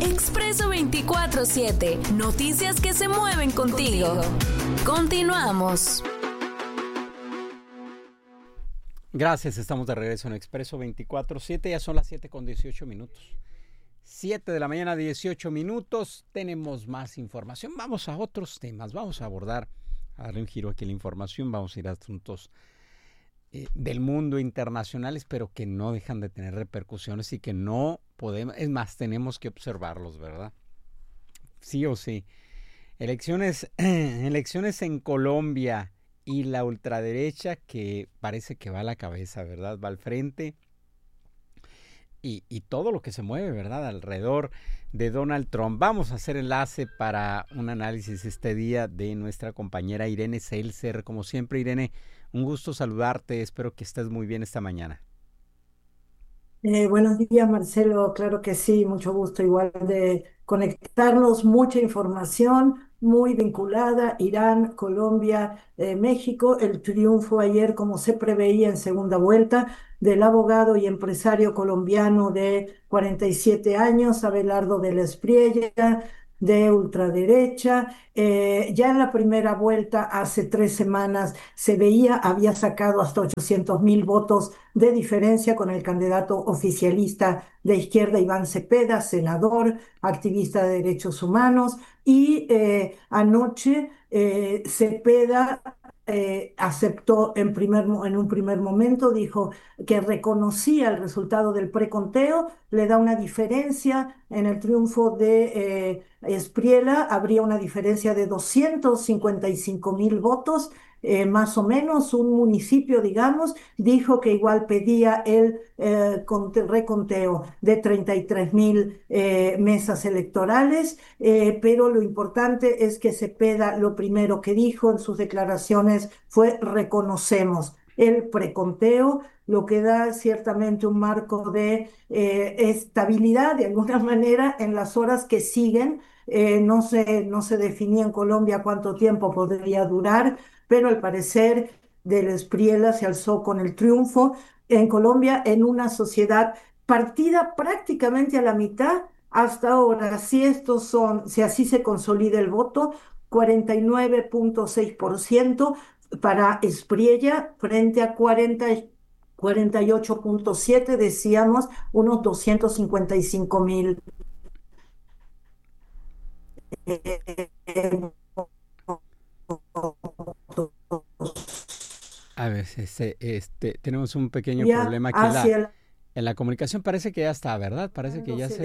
Expreso 24/7. Noticias que se mueven contigo. Continuamos. Gracias, estamos de regreso en Expreso 24/7. Ya son las 7:18. 7 de la mañana, 18 minutos. Tenemos más información. Vamos a otros temas. Vamos a abordar, a darle un giro aquí a la información. Vamos a ir a asuntos del mundo internacionales, pero que no dejan de tener repercusiones y que no podemos, es más, tenemos que observarlos, ¿verdad? Sí o sí. Elecciones en Colombia y la ultraderecha que parece que va a la cabeza, ¿verdad? Va al frente y todo lo que se mueve, ¿verdad? Alrededor de Donald Trump. Vamos a hacer enlace para un análisis este día de nuestra compañera Irene Seltzer. Como siempre, Irene, un gusto saludarte. Espero que estés muy bien esta mañana. Buenos días, Marcelo. Claro que sí, mucho gusto igual de conectarnos, mucha información muy vinculada, Irán, Colombia, México, el triunfo ayer, como se preveía en segunda vuelta, del abogado y empresario colombiano de 47 años, Abelardo de la Espriella, de ultraderecha. Ya en la primera vuelta, hace 3 semanas, se veía, había sacado hasta 800.000 votos de diferencia con el candidato oficialista de izquierda, Iván Cepeda, senador, activista de derechos humanos. Y anoche Cepeda aceptó en un primer momento, dijo que reconocía el resultado del preconteo, le da una diferencia en el triunfo de Espriella, habría una diferencia de 255.000 votos, más o menos, un municipio, digamos, dijo que igual pedía el reconteo de 33.000 mesas electorales, pero lo importante es que Cepeda lo primero que dijo en sus declaraciones fue reconocemos el preconteo, lo que da ciertamente un marco de estabilidad de alguna manera en las horas que siguen. No se definía en Colombia cuánto tiempo podría durar, pero al parecer del Espriella se alzó con el triunfo en Colombia en una sociedad partida prácticamente a la mitad hasta ahora. Si así se consolida el voto, 49.6% para Espriella frente a 48.7, decíamos, unos 255.000. A ver, tenemos un pequeño problema aquí en la comunicación. Parece que ya está, ¿verdad? Parece que ya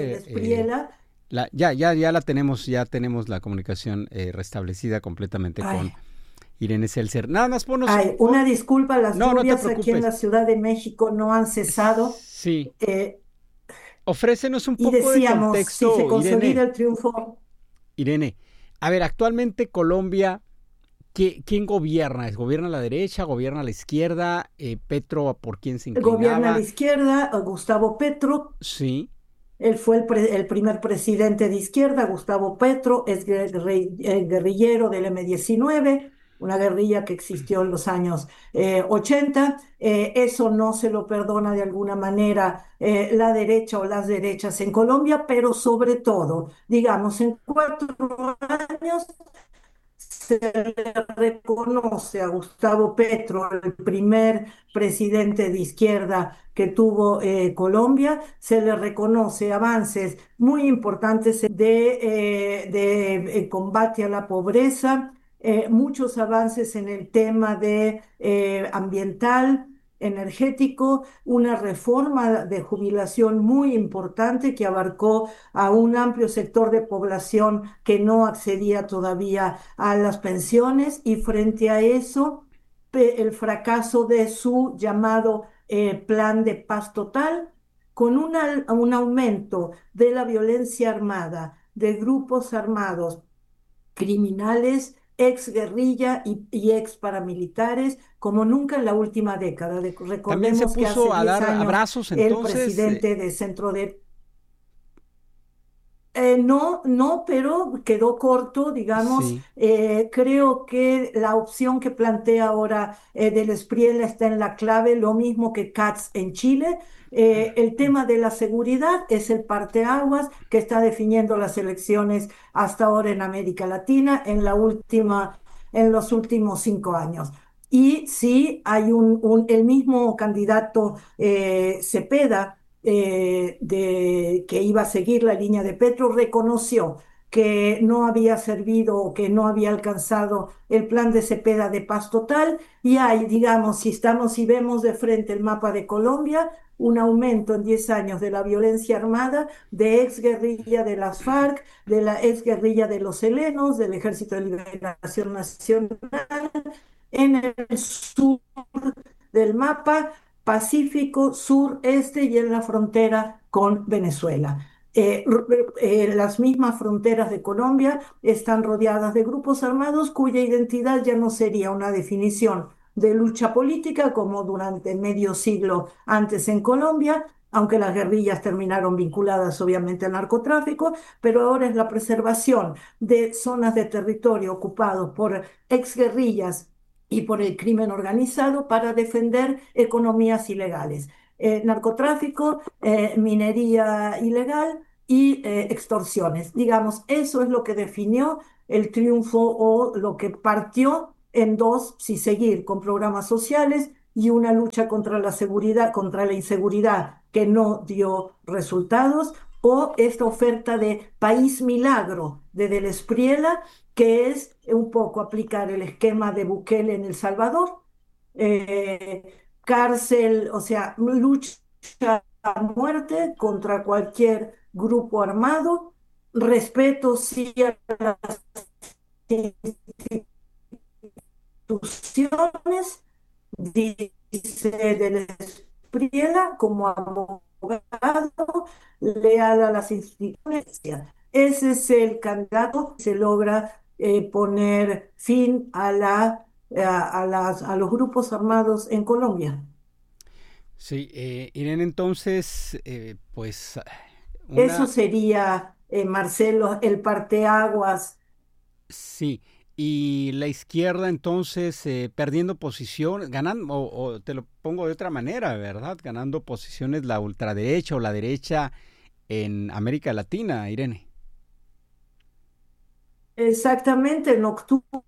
ya tenemos la comunicación restablecida completamente con Irene Seltzer. Nada más una disculpa, las lluvias aquí en la Ciudad de México no han cesado. Sí. Ofrécenos un poco de contexto, si se consolida Irene. El triunfo. Irene, a ver, actualmente Colombia, ¿quién gobierna? ¿Gobierna la derecha? ¿Gobierna la izquierda? ¿Petro por quién se inclinaba? Gobierna la izquierda, Gustavo Petro. Sí. Él fue el primer presidente de izquierda. Gustavo Petro es guerrillero del M-19, una guerrilla que existió en los años 80. Eso no se lo perdona de alguna manera la derecha o las derechas en Colombia, pero sobre todo, digamos, en 4 años se le reconoce a Gustavo Petro, el primer presidente de izquierda que tuvo Colombia, se le reconoce avances muy importantes de combate a la pobreza, muchos avances en el tema de ambiental, energético, una reforma de jubilación muy importante que abarcó a un amplio sector de población que no accedía todavía a las pensiones, y frente a eso, el fracaso de su llamado plan de paz total, con un aumento de la violencia armada, de grupos armados criminales, ex guerrilla y ex paramilitares, como nunca en la última década. Recordemos que hace 10 años abrazos, el presidente de centro de No, no, pero quedó corto, digamos. Sí. Creo que la opción que plantea ahora del Espriella está en la clave, lo mismo que Katz en Chile. El tema de la seguridad es el parteaguas que está definiendo las elecciones hasta ahora en América Latina en los últimos 5 años. Y sí, hay el mismo candidato Cepeda que iba a seguir la línea de Petro, reconoció que no había servido o que no había alcanzado el plan de Cepeda de paz total y hay, digamos, si vemos de frente el mapa de Colombia, un aumento en 10 años de la violencia armada, de exguerrilla de las FARC, de la exguerrilla de los helenos, del Ejército de Liberación Nacional, en el sur del mapa, Pacífico, sur, este y en la frontera con Venezuela. Las mismas fronteras de Colombia están rodeadas de grupos armados cuya identidad ya no sería una definición de lucha política como durante medio siglo antes en Colombia, aunque las guerrillas terminaron vinculadas obviamente al narcotráfico, pero ahora es la preservación de zonas de territorio ocupados por exguerrillas y por el crimen organizado para defender economías ilegales. Narcotráfico, minería ilegal y extorsiones. Digamos, eso es lo que definió el triunfo o lo que partió en dos, si seguir con programas sociales y una lucha contra la seguridad, contra la inseguridad que no dio resultados, o esta oferta de país milagro de Del Espriella, que es un poco aplicar el esquema de Bukele en El Salvador, cárcel, o sea, lucha a muerte contra cualquier grupo armado, respeto sí a las instituciones, dice Del Espriella como abogado, leal a las instituciones. Ese es el candidato que se logra poner fin a los grupos armados en Colombia. Sí, Irene, entonces, Eso una, sería, Marcelo, el parteaguas. sí, y la izquierda entonces perdiendo posición, ganando, o te lo pongo de otra manera, ¿verdad? Ganando posiciones la ultraderecha o la derecha en América Latina, Irene. Exactamente, en octubre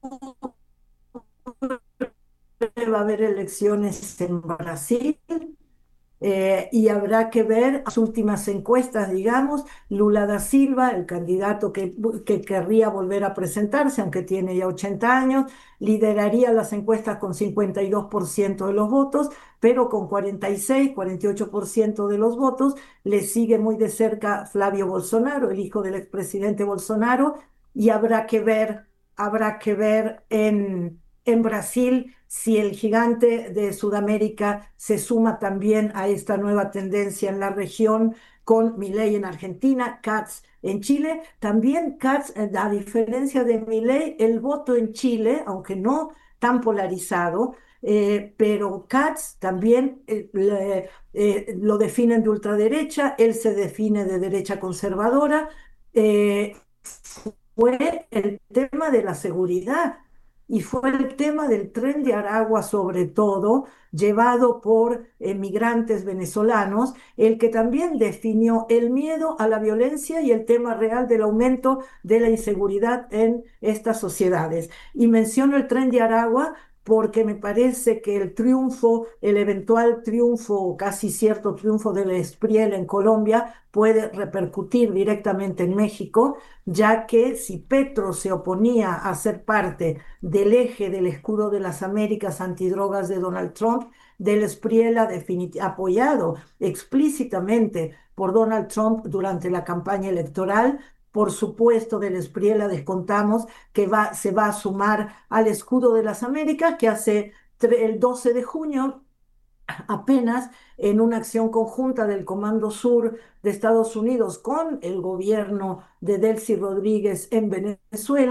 va a haber elecciones en Brasil. Y habrá que ver las últimas encuestas, digamos, Lula da Silva, el candidato que querría volver a presentarse, aunque tiene ya 80 años, lideraría las encuestas con 52% de los votos, pero con 48% de los votos le sigue muy de cerca Flavio Bolsonaro, el hijo del expresidente Bolsonaro, y habrá que ver en Brasil si el gigante de Sudamérica se suma también a esta nueva tendencia en la región con Milei en Argentina, Katz en Chile. También Katz, a diferencia de Milei, el voto en Chile, aunque no tan polarizado, pero Katz también lo definen de ultraderecha, él se define de derecha conservadora. eh, Fue el tema de la seguridad y fue el tema del tren de Aragua, sobre todo, llevado por migrantes venezolanos, el que también definió el miedo a la violencia y el tema real del aumento de la inseguridad en estas sociedades. Y menciono el tren de Aragua porque me parece que el triunfo, el eventual triunfo o casi cierto triunfo del Espriella en Colombia puede repercutir directamente en México, ya que si Petro se oponía a ser parte del eje del escudo de las Américas antidrogas de Donald Trump, Del Espriella, apoyado explícitamente por Donald Trump durante la campaña electoral. Por supuesto, Del Espriella descontamos que se va a sumar al escudo de las Américas, que hace el 12 de junio apenas en una acción conjunta del Comando Sur de Estados Unidos con el gobierno de Delcy Rodríguez en Venezuela,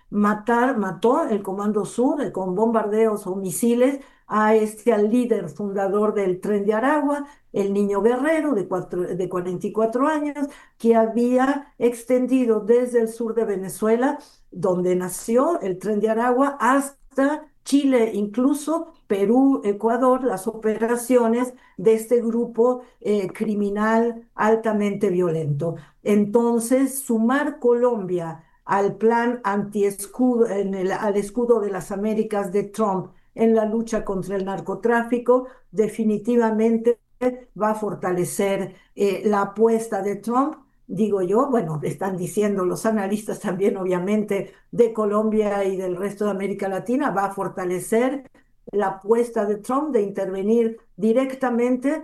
mató el Comando Sur con bombardeos o misiles al líder fundador del Tren de Aragua, el Niño Guerrero de 44 años, que había extendido desde el sur de Venezuela, donde nació el Tren de Aragua, hasta Chile, incluso Perú, Ecuador, las operaciones de este grupo criminal altamente violento. Entonces, sumar Colombia al plan antiescudo, al escudo de las Américas de Trump en la lucha contra el narcotráfico, definitivamente va a fortalecer la apuesta de Trump, digo yo. Bueno, están diciendo los analistas también, obviamente, de Colombia y del resto de América Latina, va a fortalecer la apuesta de Trump de intervenir directamente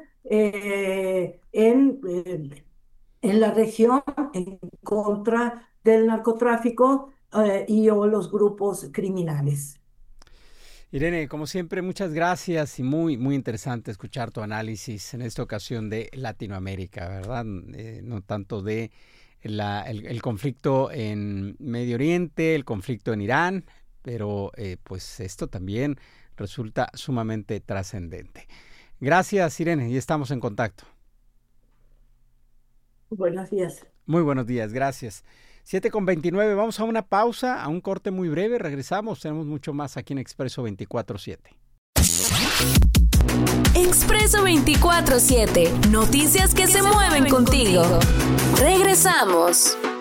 en la región en contra del narcotráfico y o los grupos criminales. Irene, como siempre, muchas gracias y muy, muy interesante escuchar tu análisis en esta ocasión de Latinoamérica, ¿verdad? No tanto de el conflicto en Medio Oriente, el conflicto en Irán, pero pues esto también resulta sumamente trascendente. Gracias, Irene, y estamos en contacto. Buenos días. Muy buenos días, gracias. 7:29, vamos a una pausa, a un corte muy breve, regresamos, tenemos mucho más aquí en Expreso 24/7. Expreso 24/7, noticias que se mueven contigo. Regresamos.